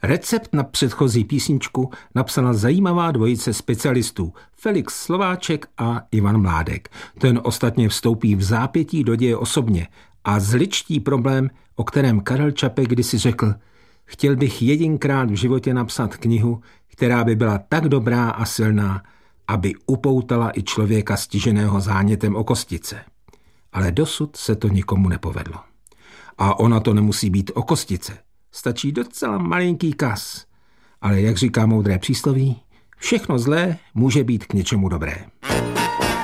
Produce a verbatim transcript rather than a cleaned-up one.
Recept na předchozí písničku napsala zajímavá dvojice specialistů Felix Slováček a Ivan Mládek. Ten ostatně vstoupí v zápětí do děje osobně a zličtí problém, o kterém Karel Čapek kdysi řekl: chtěl bych jedinkrát v životě napsat knihu, která by byla tak dobrá a silná, aby upoutala i člověka stiženého zánětem o kostice. Ale dosud se to nikomu nepovedlo. A ona to nemusí být o kostice. Stačí docela malinký kas. Ale jak říká moudré přísloví, všechno zlé může být k něčemu dobré.